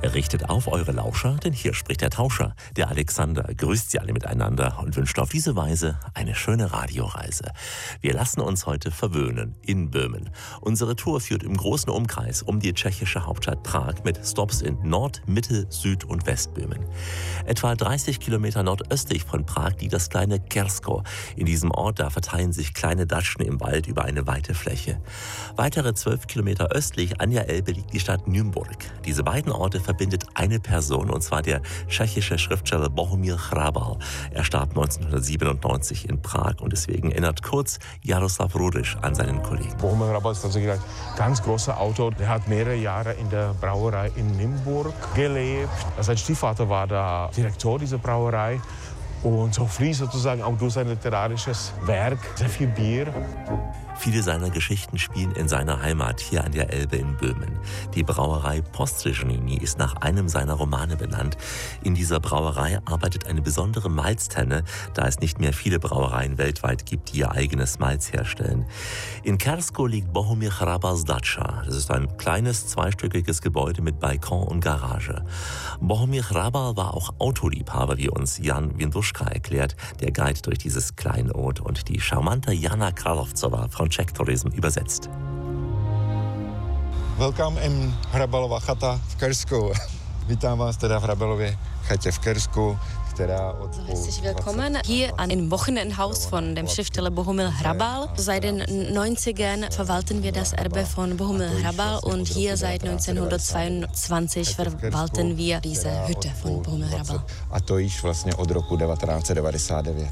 Richtet auf eure Lauscher, denn hier spricht der Tauscher. Der Alexander grüßt Sie alle miteinander und wünscht auf diese Weise eine schöne Radioreise. Wir lassen uns heute verwöhnen in Böhmen. Unsere Tour führt im großen Umkreis um die tschechische Hauptstadt Prag mit Stops in Nord-, Mitte-, Süd- und Westböhmen. Etwa 30 Kilometer nordöstlich von Prag liegt das kleine Kersko. In diesem Ort, da verteilen sich kleine Datschen im Wald über eine weite Fläche. Weitere 12 Kilometer östlich an der Elbe liegt die Stadt Nymburk. Diese beiden Orte verbindet eine Person, und zwar der tschechische Schriftsteller Bohumil Hrabal. Er starb 1997 in Prag und deswegen erinnert kurz Jaroslav Rudisch an seinen Kollegen. Bohumil Hrabal ist tatsächlich ein ganz großer Autor. Der hat mehrere Jahre in der Brauerei in Nymburk gelebt. Sein Stiefvater war der Direktor dieser Brauerei. Und so fließt sozusagen auch durch sein literarisches Werk sehr viel Bier. Viele seiner Geschichten spielen in seiner Heimat hier an der Elbe in Böhmen. Die Brauerei Postřežný ist nach einem seiner Romane benannt. In dieser Brauerei arbeitet eine besondere Malztenne, da es nicht mehr viele Brauereien weltweit gibt, die ihr eigenes Malz herstellen. In Kersko liegt Bohumil Hrabals Datscha. Das ist ein kleines, zweistöckiges Gebäude mit Balkon und Garage. Bohumil Hrabal war auch Autoliebhaber, wie uns Jan Winduschka erklärt, der Guide durch dieses Kleinod, und die charmante Jana Kralovcová von Czech Tourism übersetzt. Welcome in Hrabalova chata v Kersku. Vítám vás teda v Hrabalově chatě v Kersku. Herzlich willkommen hier im Wochenendhaus von dem Schriftsteller Bohumil Hrabal. Seit den 90ern verwalten wir das Erbe von Bohumil Hrabal und hier seit 1922 verwalten wir diese Hütte von Bohumil Hrabal. A to již vlastně od roku 1999.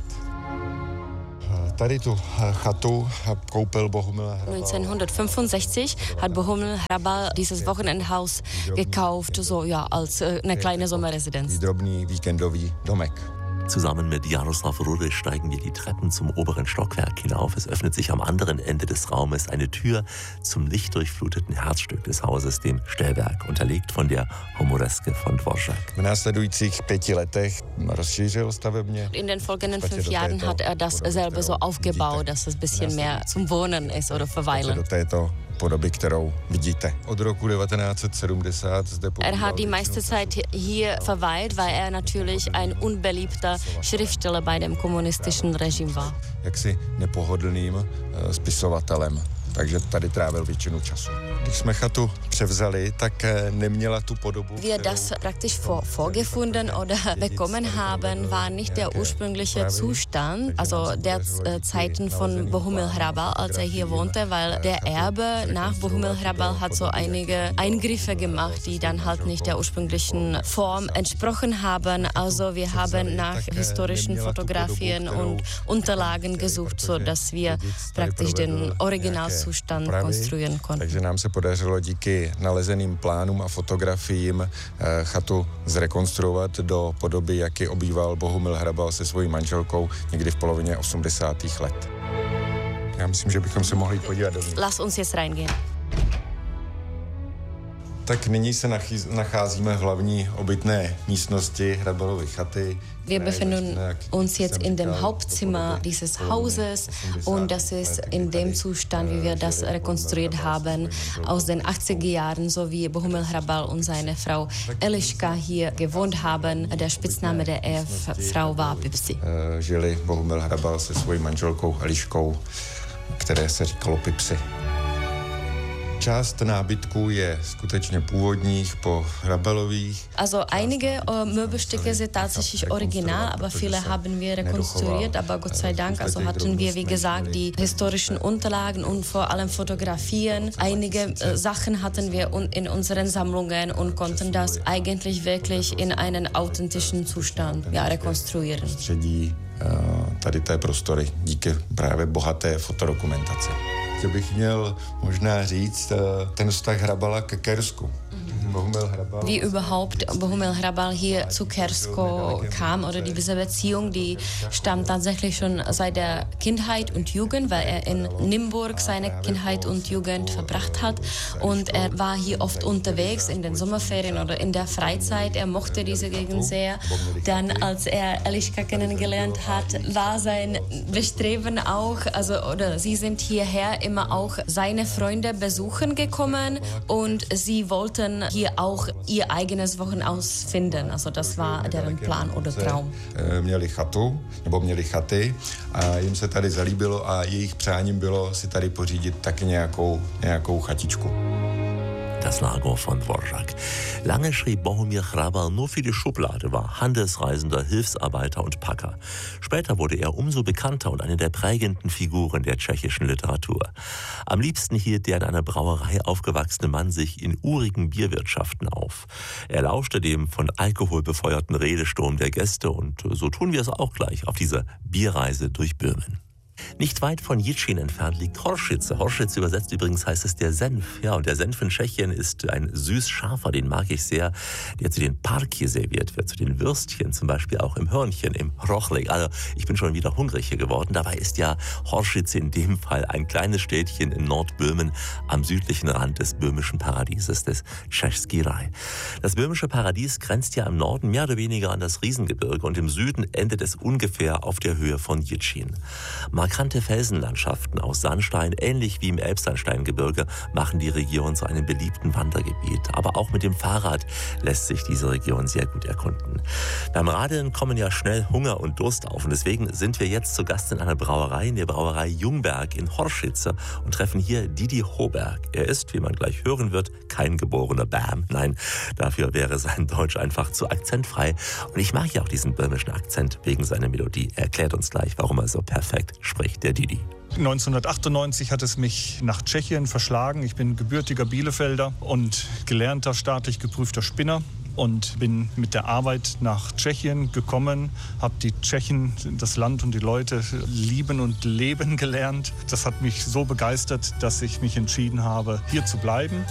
Tady tu chatu koupil Bohumil Hrabal. 1965 hat Bohumil Hrabal dieses Wochenendhaus gekauft, so ja, als eine kleine Sommerresidenz. Drobný víkendový domek. Zusammen mit Jaroslav Rudisch steigen wir die Treppen zum oberen Stockwerk hinauf. Es öffnet sich am anderen Ende des Raumes eine Tür zum lichtdurchfluteten Herzstück des Hauses, dem Stellwerk, unterlegt von der Humoreske von Dvořák. V následujících 5 letech rozšířil stavebně. In den folgenden 5 Jahren hat er das selber so aufgebaut, dass es ein bisschen mehr zum Wohnen ist oder Verweilen. Podoby, kterou vidíte. Od roku 1970 zde Er hat die meiste Zeit hier verweilt, weil er natürlich ein unbeliebter Schriftsteller bei dem kommunistischen Regime war. Jaksi nepohodlným spisovatelem. Takže tady trávil většinu času. Když jsme chatu převzali, tak neměla tu podobu. Wir das praktisch vorgefunden oder bekommen haben, war nicht der ursprüngliche Zustand, also der Zeiten von Bohumil Hrabal, als er hier wohnte, weil der Erbe nach Bohumil Hrabal hat so einige Eingriffe gemacht, die dann halt nicht der ursprünglichen Form entsprochen haben. Also wir haben nach historischen Fotografien und Unterlagen gesucht, so dass wir praktisch den Originalzustand konstruieren konnten. Takže nám se podařilo díky nalezeným plánům a fotografiím chatu zrekonstruovat do podoby, jak ji obýval Bohumil Hrabal se svojí manželkou někdy v polovině 80. let. Já myslím, že bychom se mohli podívat dovnitř. Lass uns jetzt reingehen. Tak nyní se nacházíme v hlavní obytné místnosti Hrabalovy chaty. Wir befinden uns jetzt in dem Hauptzimmer dieses Hauses und das ist in dem Zustand, wie wir das rekonstruiert haben, aus den 80er Jahren, so wie Bohumil Hrabal und seine Frau Eliška hier gewohnt haben. Der Spitzname der Ehefrau war Pipsi. Žili Bohumil Hrabal se svojí manželkou Eliškou, které se říkalo Pipsi. Část nábytku je skutečně původních, po Hrabalových. Also einige Möbelstücke sind tatsächlich original, aber viele haben wir rekonstruiert, aber Gott sei Dank, also hatten wir, wie gesagt, die historischen Unterlagen und vor allem Fotografien. Einige Sachen hatten wir in unseren Sammlungen und konnten das eigentlich wirklich in einen authentischen Zustand rekonstruieren. Tady té prostory díky právě bohaté fotodokumentaci. Co bych měl možná říct, ten vztah Hrabala ke Kersku. Wie überhaupt Bohumil Hrabal hier zu Kersko kam oder diese Beziehung, die stammt tatsächlich schon seit der Kindheit und Jugend, weil er in Nymburk seine Kindheit und Jugend verbracht hat und er war hier oft unterwegs in den Sommerferien oder in der Freizeit. Er mochte diese Gegend sehr. Dann, als er Eliška kennengelernt hat, war sein Bestreben auch, oder sie sind hierher immer auch seine Freunde besuchen gekommen und sie wollten hier hier auch ihr eigenes Wochenhaus finden. Also das war deren Plan oder Traum. Měli chatu, nebo měli chaty a jim se tady zalíbilo a jejich přáním bylo si tady pořídit taky nějakou chatičku. Das Lager von Dvorak. Lange schrieb Bohumil Hrabal nur für die Schublade, war Handelsreisender, Hilfsarbeiter und Packer. Später wurde er umso bekannter und eine der prägenden Figuren der tschechischen Literatur. Am liebsten hielt der in einer Brauerei aufgewachsene Mann sich in urigen Bierwirtschaften auf. Er lauschte dem von Alkohol befeuerten Redesturm der Gäste und so tun wir es auch gleich auf dieser Bierreise durch Böhmen. Nicht weit von Jičín entfernt liegt Hořice. Hořice übersetzt übrigens heißt es der Senf. Ja, und der Senf in Tschechien ist ein süß-scharfer, den mag ich sehr, der zu den Parky serviert wird, zu den Würstchen, zum Beispiel auch im Hörnchen, im Rochlik. Also ich bin schon wieder hungrig hier geworden. Dabei ist ja Hořice in dem Fall ein kleines Städtchen in Nordböhmen am südlichen Rand des böhmischen Paradieses, des Český Raj. Das böhmische Paradies grenzt ja im Norden mehr oder weniger an das Riesengebirge und im Süden endet es ungefähr auf der Höhe von Jičín. Markante Felsenlandschaften aus Sandstein, ähnlich wie im Elbsandsteingebirge, machen die Region zu einem beliebten Wandergebiet. Aber auch mit dem Fahrrad lässt sich diese Region sehr gut erkunden. Beim Radeln kommen ja schnell Hunger und Durst auf und deswegen sind wir jetzt zu Gast in einer Brauerei, in der Brauerei Ljungberg in Hořice und treffen hier Didi Hoberg. Er ist, wie man gleich hören wird, kein geborener Bam. Nein, dafür wäre sein Deutsch einfach zu akzentfrei. Und ich mag ja auch diesen böhmischen Akzent wegen seiner Melodie. Er erklärt uns gleich, warum er so perfekt spricht, der Didi. 1998 hat es mich nach Tschechien verschlagen. Ich bin gebürtiger Bielefelder und gelernter staatlich geprüfter Spinner und bin mit der Arbeit nach Tschechien gekommen, habe die Tschechen, das Land und die Leute lieben und leben gelernt. Das hat mich so begeistert, dass ich mich entschieden habe, hier zu bleiben.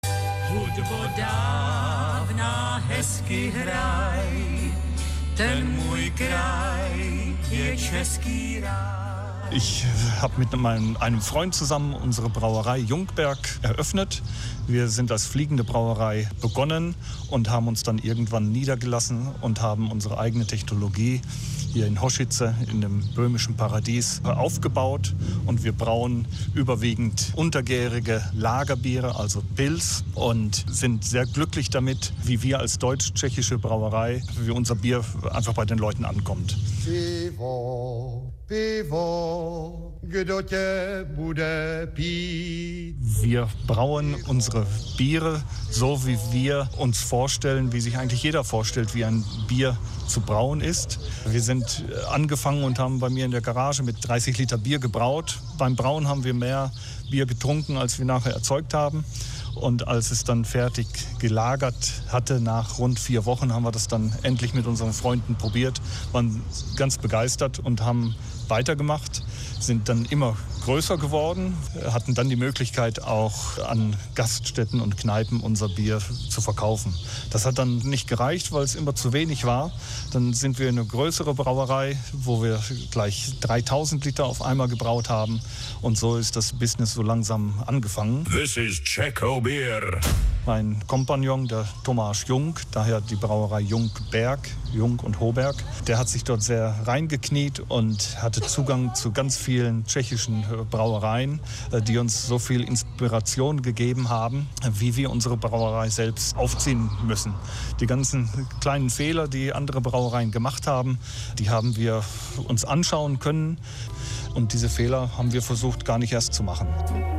Ich habe mit einem Freund zusammen unsere Brauerei Ljungberg eröffnet. Wir sind als fliegende Brauerei begonnen und haben uns dann irgendwann niedergelassen und haben unsere eigene Technologie hier in Hořice, in dem böhmischen Paradies, aufgebaut. Und wir brauen überwiegend untergärige Lagerbiere, also Pils, und sind sehr glücklich damit, wie wir als deutsch-tschechische Brauerei, wie unser Bier einfach bei den Leuten ankommt. Pivo, pivo, kdo tě bude pít? Wir brauen unsere Biere so, wie wir uns vorstellen, wie sich eigentlich jeder vorstellt, wie ein Bier zu brauen ist. Wir sind angefangen und haben bei mir in der Garage mit 30 Liter Bier gebraut. Beim Brauen haben wir mehr Bier getrunken, als wir nachher erzeugt haben. Und als es dann fertig gelagert hatte, nach rund 4 Wochen, haben wir das dann endlich mit unseren Freunden probiert, waren ganz begeistert und haben weitergemacht, sind dann immer größer geworden, hatten dann die Möglichkeit, auch an Gaststätten und Kneipen unser Bier zu verkaufen. Das hat dann nicht gereicht, weil es immer zu wenig war. Dann sind wir in eine größere Brauerei, wo wir gleich 3000 Liter auf einmal gebraut haben. Und so ist das Business so langsam angefangen. This is Tschecho Beer. Mein Kompagnon, der Tomáš Jung, daher die Brauerei Ljungberg, Jung und Hoberg, der hat sich dort sehr reingekniet und hatte Zugang zu ganz vielen tschechischen Brauereien, die uns so viel Inspiration gegeben haben, wie wir unsere Brauerei selbst aufziehen müssen. Die ganzen kleinen Fehler, die andere Brauereien gemacht haben, die haben wir uns anschauen können. Und diese Fehler haben wir versucht, gar nicht erst zu machen.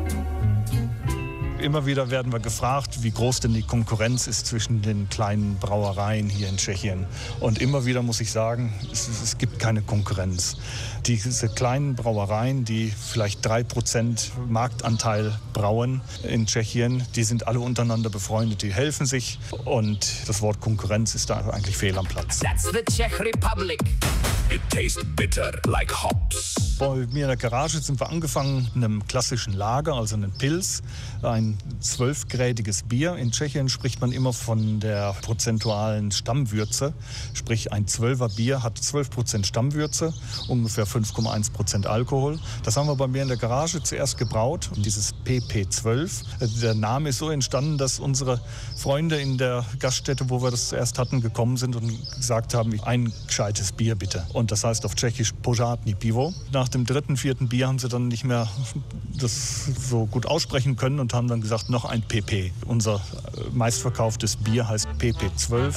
Immer wieder werden wir gefragt, wie groß denn die Konkurrenz ist zwischen den kleinen Brauereien hier in Tschechien. Und immer wieder muss ich sagen, es gibt keine Konkurrenz. Diese kleinen Brauereien, die vielleicht 3% Marktanteil brauen in Tschechien, die sind alle untereinander befreundet, die helfen sich. Und das Wort Konkurrenz ist da eigentlich fehl am Platz. That's the Czech Republic. It tastes bitter like hops. Bei mir in der Garage sind wir angefangen mit einem klassischen Lager, also einem Pils, ein 12-grädiges Bier. In Tschechien spricht man immer von der prozentualen Stammwürze, sprich ein 12er Bier hat 12% Stammwürze, ungefähr 5,1% Alkohol. Das haben wir bei mir in der Garage zuerst gebraut, dieses PP12. Der Name ist so entstanden, dass unsere Freunde in der Gaststätte, wo wir das zuerst hatten, gekommen sind und gesagt haben, ein gescheites Bier bitte. Und das heißt auf Tschechisch Pořádný pivo. Nach nach dem 3., 4. Bier haben sie dann nicht mehr das so gut aussprechen können und haben dann gesagt, noch ein PP. Unser meistverkauftes Bier heißt PP12.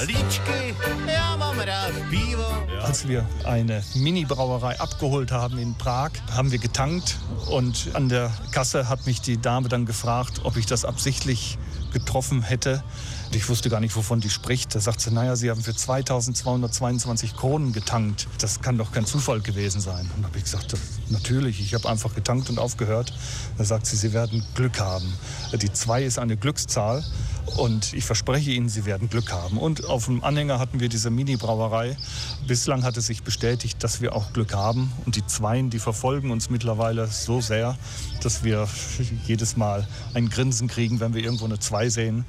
Als wir eine Mini-Brauerei abgeholt haben in Prag, haben wir getankt und an der Kasse hat mich die Dame dann gefragt, ob ich das absichtlich getroffen hätte. Ich wusste gar nicht, wovon die spricht. Da sagt sie, naja, Sie haben für 2.222 Kronen getankt. Das kann doch kein Zufall gewesen sein. Und da habe ich gesagt, natürlich, ich habe einfach getankt und aufgehört. Da sagt sie, Sie werden Glück haben. Die 2 ist eine Glückszahl und ich verspreche Ihnen, Sie werden Glück haben. Und auf dem Anhänger hatten wir diese Mini-Brauerei. Bislang hat es sich bestätigt, dass wir auch Glück haben. Und die 2, die verfolgen uns mittlerweile so sehr, dass wir jedes Mal ein Grinsen kriegen, wenn wir irgendwo eine 2 sehen.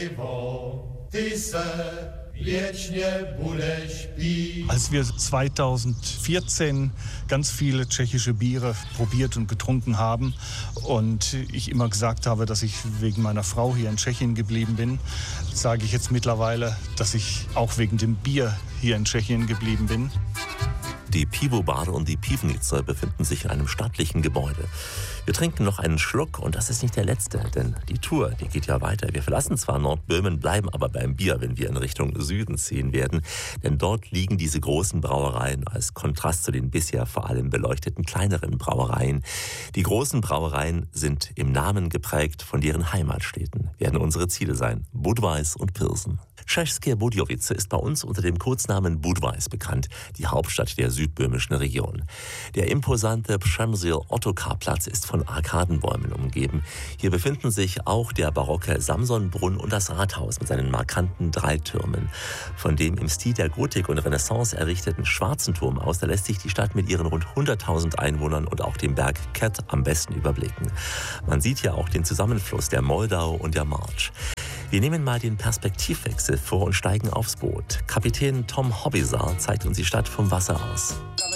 Als wir 2014 ganz viele tschechische Biere probiert und getrunken haben und ich immer gesagt habe, dass ich wegen meiner Frau hier in Tschechien geblieben bin, sage ich jetzt mittlerweile, dass ich auch wegen dem Bier hier in Tschechien geblieben bin. Die Pivobar und die Pivnica befinden sich in einem stattlichen Gebäude. Wir trinken noch einen Schluck und das ist nicht der letzte, denn die Tour, die geht ja weiter. Wir verlassen zwar Nordböhmen, bleiben aber beim Bier, wenn wir in Richtung Süden ziehen werden, denn dort liegen diese großen Brauereien als Kontrast zu den bisher vor allem beleuchteten kleineren Brauereien. Die großen Brauereien sind im Namen geprägt von deren Heimatstädten, werden unsere Ziele sein, Budweis und Pilsen. České Budějovice ist bei uns unter dem Kurznamen Budweis bekannt, die Hauptstadt der südböhmischen Region. Der imposante Przemysl-Ottokar-Platz ist von Arkadenbäumen umgeben. Hier befinden sich auch der barocke Samsonbrunn und das Rathaus mit seinen markanten 3 Türmen. Von dem im Stil der Gotik und Renaissance errichteten schwarzen Turm aus, da lässt sich die Stadt mit ihren rund 100.000 Einwohnern und auch dem Berg Kett am besten überblicken. Man sieht hier auch den Zusammenfluss der Moldau und der March. Wir nehmen mal den Perspektivwechsel vor und steigen aufs Boot. Kapitän Tom Hobbysaar zeigt uns die Stadt vom Wasser aus.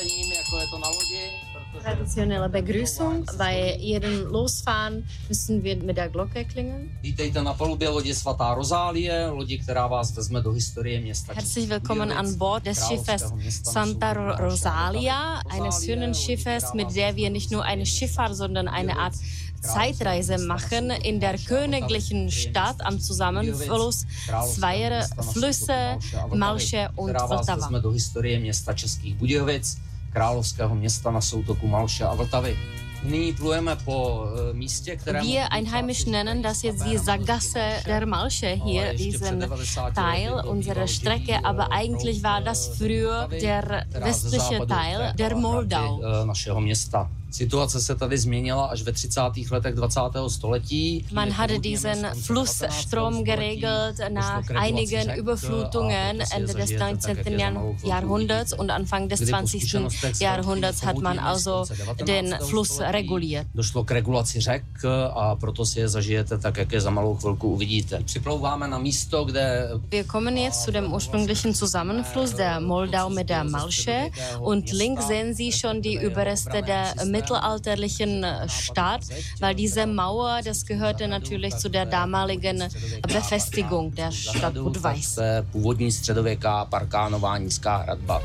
Traditionelle Begrüßung. Bei jedem Losfahren müssen wir mit der Glocke klingeln. Herzlich willkommen an Bord des Schiffes Santa Rosalia, eines schönen Schiffes, mit der wir nicht nur eine Schifffahrt, sondern eine Art Zeitreise machen in der königlichen Stadt am Zusammenfluss zweier Flüsse, Malše und Vltava. Královského města na soutoku Malše a Vltavy. Wir Einheimischen nennen das jetzt die Sackgasse der Malše hier, diesen Teil unserer Strecke, aber eigentlich war das früher der westliche Teil der Moldau. Situace se tady změnila až ve 30. letech 20. století. Man hatte diesen Flussstrom geregelt nach einigen Überflutungen Ende des 19. Jahrhunderts und Anfang des 20. Jahrhunderts hat man also den Fluss reguliert. Došlo k regulaci řek a proto si je zažijete tak, jak je za malou chvilku uvidíte. Připlouváme na místo, kde... Wir kommen jetzt zu dem ursprünglichen Zusammenfluss der Moldau mit der Malše und links sehen Sie schon die Überreste der mittelalterlichen Stadt, weil diese Mauer, das gehörte natürlich zu der damaligen Befestigung der Stadt Budweis. Původní středověká parkánová nízká hradba.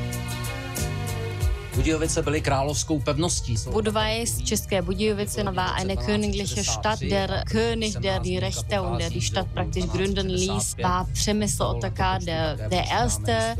Budějovice byly královskou pevností. Budweis, České Budějovice, war eine königliche Stadt. Der König, der die Rechte und der die Stadt praktisch gründen ließ, war Přemysl Ottokar der Erste.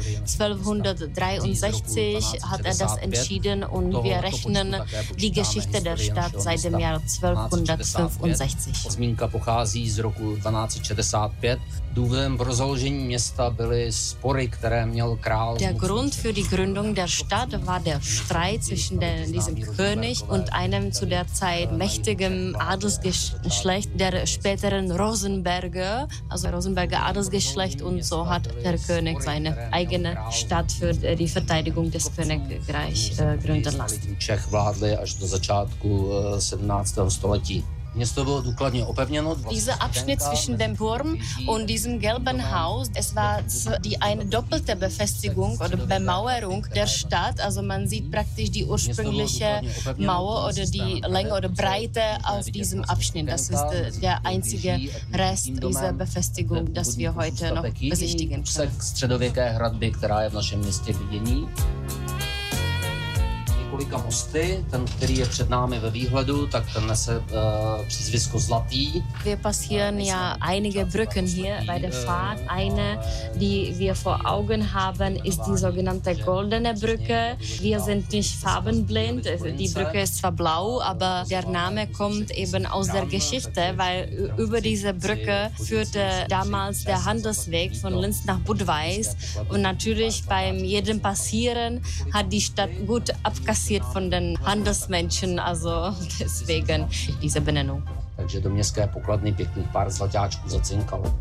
1263 hat er das entschieden und wir rechnen die Geschichte der Stadt seit dem Jahr 1265. Zmínka pochází z roku 1265. Důvodem pro založení města byly spory, které měl král. Der Grund für die Gründung der Stadt war der Streit zwischen diesem König und einem zu der Zeit mächtigen Adelsgeschlecht der späteren Rosenberger, also Rosenberger Adelsgeschlecht, und so hat der König seine eigene Stadt für die Verteidigung des Königreichs gründen lassen. Čech vládli až do začátku 17. století. Dieser Abschnitt zwischen dem Turm und diesem gelben Haus, es war eine doppelte Befestigung oder Bemauerung der Stadt. Also man sieht praktisch die ursprüngliche Mauer oder die Länge oder Breite auf diesem Abschnitt. Das ist der einzige Rest dieser Befestigung, das wir heute noch besichtigen können. několika mosty. Ten, který je před námi ve výhledu, tak ten nese přízvisko Zlatý. Wir passieren ja einige Brücken hier bei der Fahrt. Eine, die wir vor Augen haben, ist die sogenannte Goldene Brücke. Wir sind nicht farbenblind. Die Brücke ist zwar blau, aber der Name kommt eben aus der Geschichte, weil über diese Brücke führte damals der Handelsweg von Linz nach Budweis. Und natürlich beim jedem Passieren hat die Stadt gut abkassiert von den Handelsmenschen, also deswegen diese Benennung. Takže do městské pokladny pěkných pár zlaťáčků zacinkalo.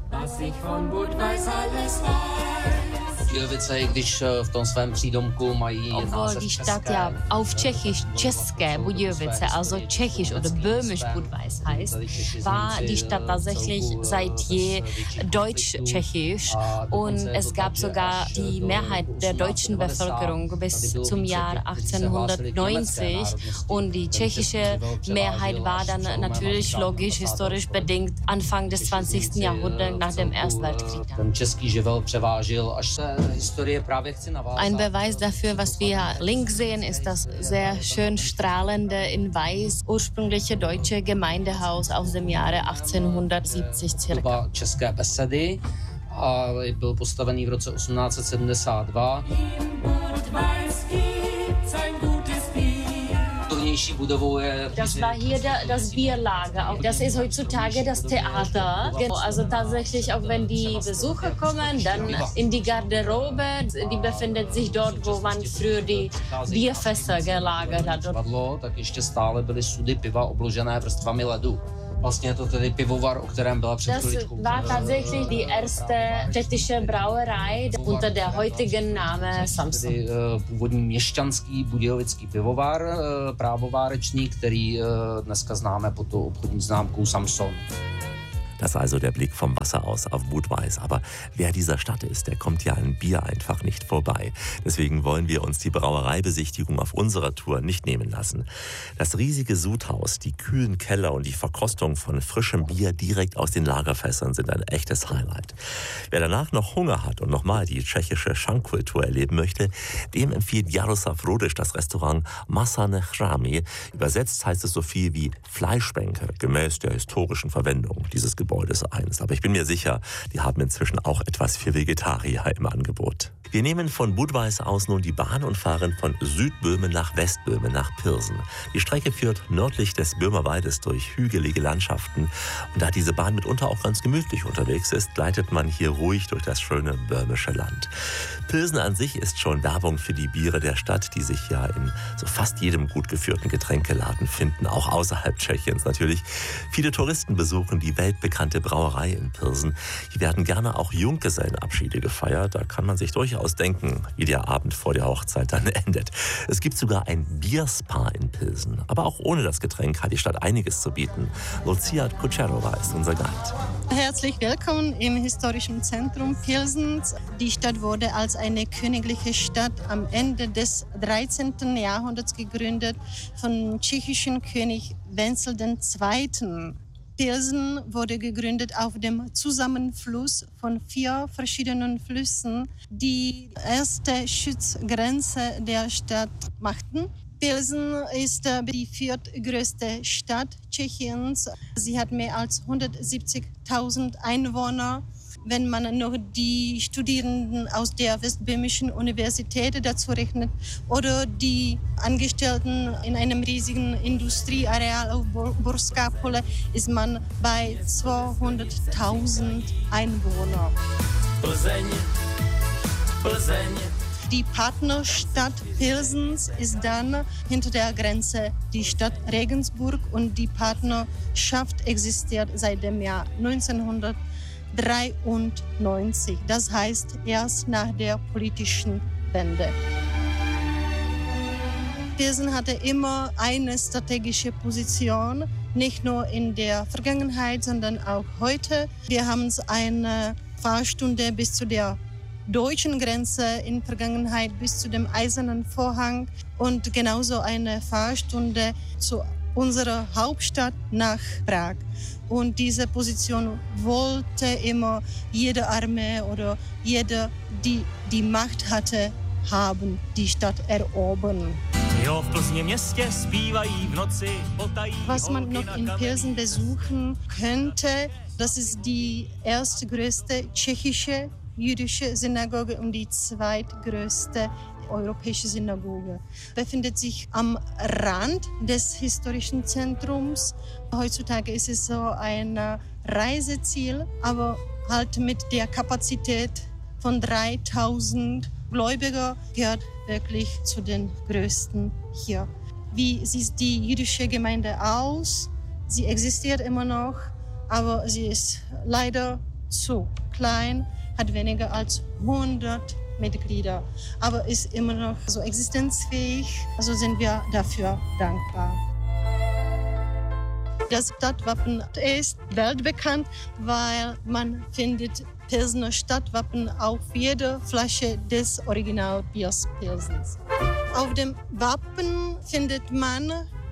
Budějovice, i když v tom svém přídomku mají název die Stadt ja auf Tschechisch České Budějovice, also Tschechisch oder Böhmisch Budweis heißt, war die Stadt tatsächlich seit je deutsch-tschechisch und es gab sogar die Mehrheit der deutschen Bevölkerung bis zum Jahr 1890 und die tschechische Mehrheit war dann natürlich logisch historisch bedingt Anfang des 20. Jahrhunderts nach dem Ersten Weltkrieg. Ten český živel převážil až Historie právě chci navázat. Ein Beweis dafür, was wir links sehen, ist das sehr schön strahlende in weiß ursprüngliche deutsche Gemeindehaus aus dem Jahre 1870 circa. České besedy a byl postavený v roce 1872. Budovou je... Das war hier das Bierlager. Das ist heutzutage das Theater. Also tatsächlich, auch wenn die Besucher kommen, dann in die Garderobe. Die befindet sich dort, wo man früher die Bierfässer gelagert hat. Tak ještě stále byly sudy piva obložené vrstvami ledu. Vlastně je to tedy pivovar, o kterém byla před chviličkou. Das war tatsächlich die erste städtische Brauerei unter der heutigen Name Samson. Původní měšťanský budějovický pivovar, právovárečný, který dneska známe pod tou obchodní známkou Samson. Das also der Blick vom Wasser aus auf Budweis. Aber wer dieser Stadt ist, der kommt ja an Bier einfach nicht vorbei. Deswegen wollen wir uns die Brauereibesichtigung auf unserer Tour nicht nehmen lassen. Das riesige Sudhaus, die kühlen Keller und die Verkostung von frischem Bier direkt aus den Lagerfässern sind ein echtes Highlight. Wer danach noch Hunger hat und nochmal die tschechische Schankkultur erleben möchte, dem empfiehlt Jaroslav Rodisch das Restaurant Masane Chramy. Übersetzt heißt es so viel wie Fleischbänke, gemäß der historischen Verwendung dieses Gebäudes einst. Aber ich bin mir sicher, die haben inzwischen auch etwas für Vegetarier im Angebot. Wir nehmen von Budweis aus nun die Bahn und fahren von Südböhmen nach Westböhmen, nach Pirsen. Die Strecke führt nördlich des Böhmerwaldes durch hügelige Landschaften. Und da diese Bahn mitunter auch ganz gemütlich unterwegs ist, gleitet man hier ruhig durch das schöne böhmische Land. Pilsen an sich ist schon Werbung für die Biere der Stadt, die sich ja in so fast jedem gut geführten Getränkeladen finden, auch außerhalb Tschechiens natürlich. Viele Touristen besuchen die weltbekannte Brauerei in Pirsen. Hier werden gerne auch Junggesellenabschiede gefeiert. Da kann man sich durchaus denken, wie der Abend vor der Hochzeit dann endet. Es gibt sogar ein Bierspa in Pilsen. Aber auch ohne das Getränk hat die Stadt einiges zu bieten. Lucia Kucherova ist unser Guide. Herzlich willkommen im historischen Zentrum Pilsens. Die Stadt wurde als eine königliche Stadt am Ende des 13. Jahrhunderts gegründet von tschechischen König Wenzel II. Pilsen wurde gegründet auf dem Zusammenfluss von 4 verschiedenen Flüssen, die erste Schutzgrenze der Stadt machten. Pilsen ist die viertgrößte Stadt Tschechiens. Sie hat mehr als 170.000 Einwohner. Wenn man noch die Studierenden aus der Westböhmischen Universität dazu rechnet oder die Angestellten in einem riesigen Industrieareal auf Borská Pole, ist man bei 200.000 Einwohnern. Die Partnerstadt Pilsens ist dann hinter der Grenze die Stadt Regensburg und die Partnerschaft existiert seit dem Jahr 1993. Das heißt erst nach der politischen Wende. Pilsen hatte immer eine strategische Position, nicht nur in der Vergangenheit, sondern auch heute. Wir haben eine Fahrstunde bis zu der deutschen Grenze, in Vergangenheit bis zu dem Eisernen Vorhang und genauso eine Fahrstunde zu unserer Hauptstadt nach Prag. Und diese Position wollte immer jede Armee oder jeder, die die Macht hatte, haben, die Stadt erobern. Was man noch in Pilsen besuchen könnte, das ist die erste größte tschechische jüdische Synagoge und die zweitgrößte europäische Synagoge. Befindet sich am Rand des historischen Zentrums. Heutzutage ist es so ein Reiseziel, aber halt mit der Kapazität von 3000 Gläubiger gehört wirklich zu den größten hier. Wie sieht die jüdische Gemeinde aus? Sie existiert immer noch, aber sie ist leider zu klein, hat weniger als 100 Mitglieder, aber ist immer noch so existenzfähig. Also sind wir dafür dankbar. Das Stadtwappen ist weltbekannt, weil man findet Pilsener Stadtwappen auf jeder Flasche des Originalbiers Pilsens. Auf dem Wappen findet man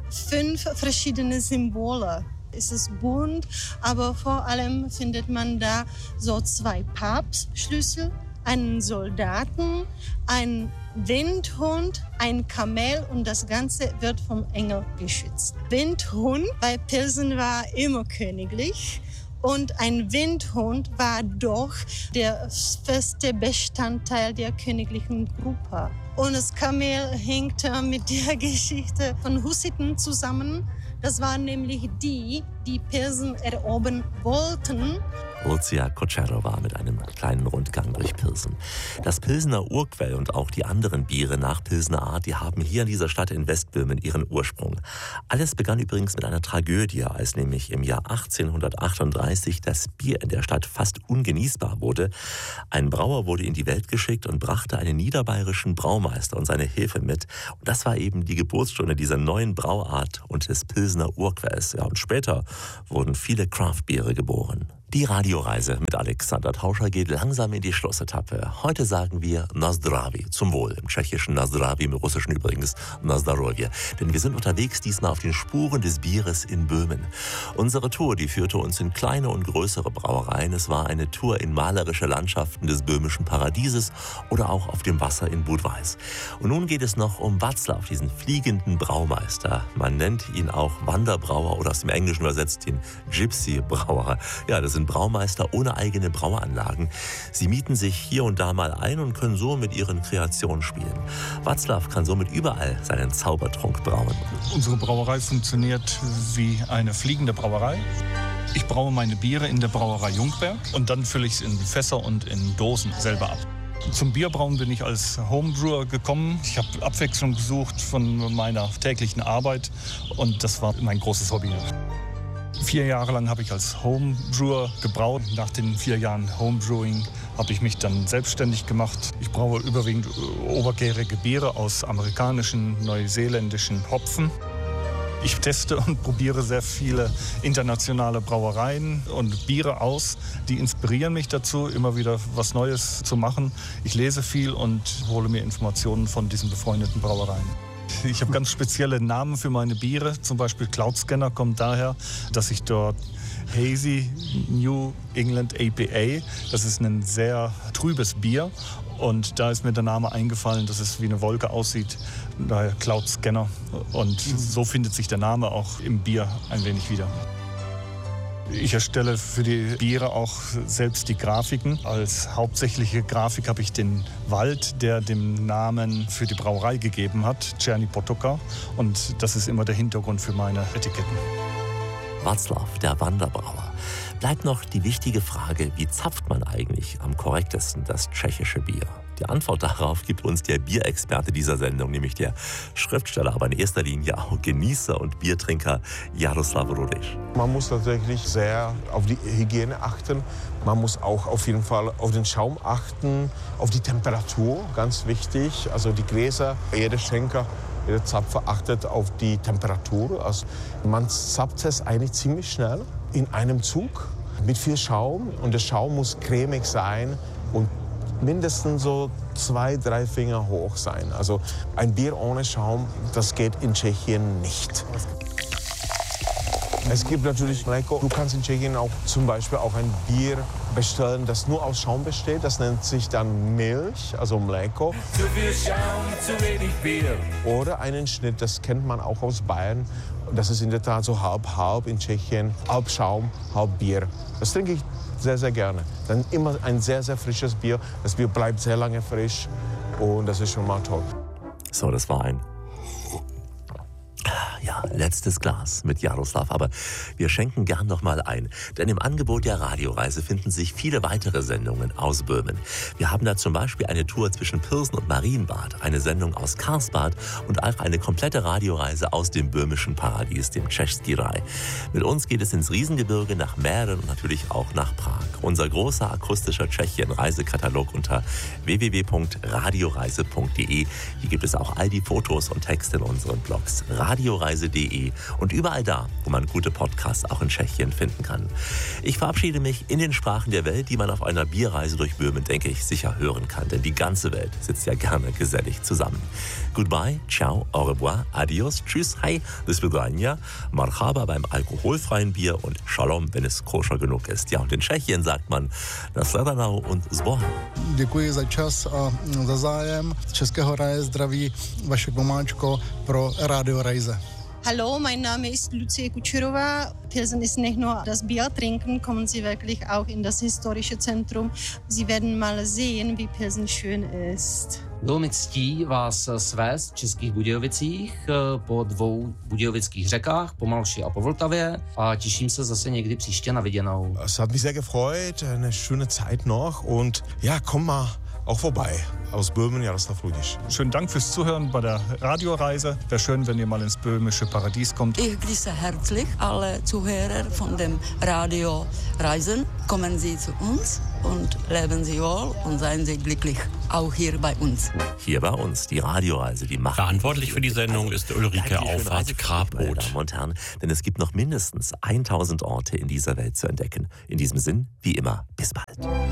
5 verschiedene Symbole. Es ist bunt, aber vor allem findet man da so 2 Papstschlüssel, einen Soldaten, einen Windhund, ein Kamel und das Ganze wird vom Engel geschützt. Windhund bei Pilsen war immer königlich und ein Windhund war doch der feste Bestandteil der königlichen Gruppe. Und das Kamel hängt mit der Geschichte von Hussiten zusammen. Das waren nämlich die Pilsen erobern wollten. Lucia Kočerova mit einem kleinen Rundgang durch Pilsen. Das Pilsener Urquell und auch die anderen Biere nach Pilsener Art, die haben hier in dieser Stadt in Westböhmen ihren Ursprung. Alles begann übrigens mit einer Tragödie, als nämlich im Jahr 1838 das Bier in der Stadt fast ungenießbar wurde. Ein Brauer wurde in die Welt geschickt und brachte einen niederbayerischen Braumeister und seine Hefe mit. Und das war eben die Geburtsstunde dieser neuen Brauart und des Pilsener Urquells. Ja, und später wurden viele Craft-Biere geboren. Die Radioreise mit Alexander Tauscher geht langsam in die Schlussetappe. Heute sagen wir Na zdraví, zum Wohl. Im Tschechischen Na zdraví, im Russischen übrigens Na zdarovje. Denn wir sind unterwegs diesmal auf den Spuren des Bieres in Böhmen. Unsere Tour, die führte uns in kleine und größere Brauereien. Es war eine Tour in malerische Landschaften des böhmischen Paradieses oder auch auf dem Wasser in Budweis. Und nun geht es noch um Václav, diesen fliegenden Braumeister. Man nennt ihn auch Wanderbrauer oder aus dem Englischen übersetzt den Gypsy-Brauer. Ja, das sind Braumeister ohne eigene Brauanlagen. Sie mieten sich hier und da mal ein und können so mit ihren Kreationen spielen. Václav kann somit überall seinen Zaubertrunk brauen. Unsere Brauerei funktioniert wie eine fliegende Brauerei. Ich braue meine Biere in der Brauerei Jungberg und dann fülle ich es in Fässer und in Dosen selber ab. Zum Bierbrauen bin ich als Homebrewer gekommen. Ich habe Abwechslung gesucht von meiner täglichen Arbeit und das war mein großes Hobby. 4 Jahre lang habe ich als Homebrewer gebraut. Nach den 4 Jahren Homebrewing habe ich mich dann selbstständig gemacht. Ich braue überwiegend obergärige Biere aus amerikanischen, neuseeländischen Hopfen. Ich teste und probiere sehr viele internationale Brauereien und Biere aus. Die inspirieren mich dazu, immer wieder was Neues zu machen. Ich lese viel und hole mir Informationen von diesen befreundeten Brauereien. Ich habe ganz spezielle Namen für meine Biere. Zum Beispiel Cloud Scanner kommt daher, dass ich dort Hazy New England APA, das ist ein sehr trübes Bier. Und da ist mir der Name eingefallen, dass es wie eine Wolke aussieht, daher Cloud Scanner. Und so findet sich der Name auch im Bier ein wenig wieder. Ich erstelle für die Biere auch selbst die Grafiken. Als hauptsächliche Grafik habe ich den Wald, der den Namen für die Brauerei gegeben hat, Černý potoka. Und das ist immer der Hintergrund für meine Etiketten. Václav, der Wanderbrauer. Bleibt noch die wichtige Frage, wie zapft man eigentlich am korrektesten das tschechische Bier? Die Antwort darauf gibt uns der Bierexperte dieser Sendung, nämlich der Schriftsteller, aber in erster Linie auch Genießer und Biertrinker Jaroslav Rudiš. Man muss tatsächlich sehr auf die Hygiene achten. Man muss auch auf jeden Fall auf den Schaum achten, auf die Temperatur, ganz wichtig. Also die Gläser, jeder Schenker, jeder Zapfer achtet auf die Temperatur. Also man zapft es eigentlich ziemlich schnell in einem Zug mit viel Schaum. Und der Schaum muss cremig sein und mindestens so 2-3 Finger hoch sein. Also ein Bier ohne Schaum, das geht in Tschechien nicht. Es gibt natürlich Mléko. Du kannst in Tschechien auch zum Beispiel auch ein Bier bestellen, das nur aus Schaum besteht. Das nennt sich dann Milch, also Mleko. Zu viel Schaum, zu wenig Bier. Oder einen Schnitt, das kennt man auch aus Bayern. Das ist in der Tat so halb-halb in Tschechien. Halb Schaum, halb Bier. Das trinke ich sehr, sehr gerne. Dann immer ein sehr, sehr frisches Bier. Das Bier bleibt sehr lange frisch und das ist schon mal toll. So, das war ein letztes Glas mit Jaroslav, aber wir schenken gern noch mal ein, denn im Angebot der Radioreise finden sich viele weitere Sendungen aus Böhmen. Wir haben da zum Beispiel eine Tour zwischen Pirsen und Marienbad, eine Sendung aus Karlsbad und auch eine komplette Radioreise aus dem böhmischen Paradies, dem Český Raj. Mit uns geht es ins Riesengebirge nach Mähren und natürlich auch nach Prag. Unser großer akustischer Tschechien-Reisekatalog unter www.radioreise.de. Hier gibt es auch all die Fotos und Texte in unseren Blogs. Radioreise.de und überall da, wo man gute Podcasts auch in Tschechien finden kann. Ich verabschiede mich in den Sprachen der Welt, die man auf einer Bierreise durch Böhmen, denke ich, sicher hören kann, denn die ganze Welt sitzt ja gerne gesellig zusammen. Goodbye, ciao, au revoir, adios, tschüss, hi, do svidania, marhaba beim alkoholfreien Bier und shalom, wenn es koscher genug ist. Ja, und in Tschechien sagt man nasledanou und zboha. Děkuji za čas a za zájem. Z Českého Raje zdraví Vašek Vomáčko pro Radio Reise. Hallo, mein Name ist Lucie Kučerová. Pilsen ist nicht nur das Bier trinken, kommen Sie wirklich auch in das historische Zentrum. Sie werden mal sehen, wie Pilsen schön ist. Bylo mi ctí vás svést v Českých Budějovicích po 2 budějovických řekách, po Malši a po Vltavě a těším se zase někdy příště na viděnou. Es hat mich sehr gefreut, eine schöne Zeit noch und ja, komm mal auch vorbei. Aus Böhmen, Jaroslav Ludisch. Schönen Dank fürs Zuhören bei der Radioreise. Wäre schön, wenn ihr mal ins böhmische Paradies kommt. Ich grüße herzlich alle Zuhörer von dem Radio Reisen. Kommen Sie zu uns und leben Sie wohl und seien Sie glücklich. Auch hier bei uns. Hier bei uns, die Radioreise, die macht. Verantwortlich für die Sendung ist Ulrike Auffahrt-Krabroth. Meine Damen und Herren, denn es gibt noch mindestens 1000 Orte in dieser Welt zu entdecken. In diesem Sinn, wie immer, bis bald.